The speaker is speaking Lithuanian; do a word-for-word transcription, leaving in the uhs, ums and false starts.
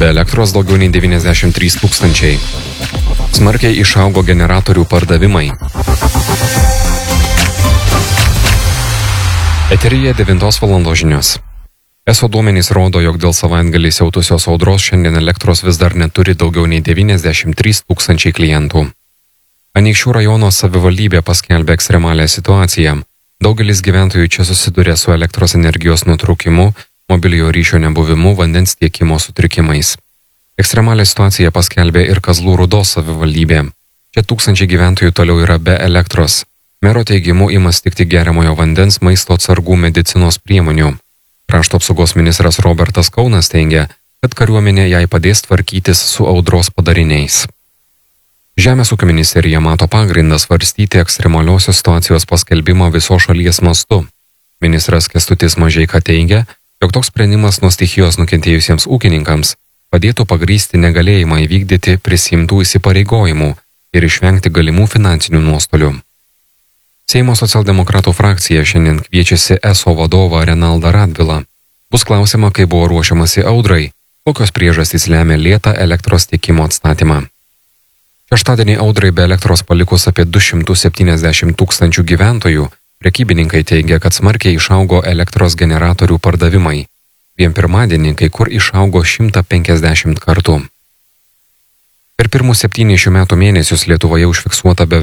Be elektros daugiau nei devyniasdešimt trys tūkstančiai. Smarkiai išaugo generatorių pardavimai. Eteryje devintos valandos žinios. Eso duomenys rodo, jog dėl savaitgalį siautusios audros šiandien elektros vis dar neturi daugiau nei devyniasdešimt trys tūkstančiai klientų. Anykščių rajono savivaldybė paskelbė ekstremalią situaciją. Daugelis gyventojų čia susiduria su elektros energijos nutrūkimu, mobiliojo ryšio nebuvimu, vandens tiekimo sutrikimais. Ekstremalią situaciją paskelbė ir Kazlų Rūdos savivaldybė. Čia tūkstančiai gyventojų toliau yra be elektros. Mero teigimu ima stigti geriamojo vandens, maisto atsargų, medicinos priemonių. Krašto apsaugos ministras Robertas Kaunas teigia, kad kariuomenė jai padės tvarkytis su audros padariniais. Žemės ūkio ministerija mato pagrindą svarstyti ekstremaliosios situacijos paskelbimą visos šalies mastu. Ministras Kęstutis Mažeika teigia, jog toks sprendimas nuo stichijos nukentėjusiems ūkininkams padėtų pagrįsti negalėjimą įvykdyti prisiimtų įsipareigojimų ir išvengti galimų finansinių nuostolių. Seimo socialdemokratų frakcija šiandien kviečiasi Eso vadovą Renaldą Radvilą. Bus klausima, kaip buvo ruošiamasi audrai, kokios priežastys lemia lėtą elektros tiekimo atstatymą. Šeštadienį audrai be elektros palikus apie du šimtus septyniasdešimt tūkstančių gyventojų, prekybininkai teigia, kad smarkiai išaugo elektros generatorių pardavimai. Vien pirmadienį kai kur išaugo šimtą penkiasdešimt kartų. Per pirmus septynis šių metų mėnesius Lietuvoje užfiksuota beveik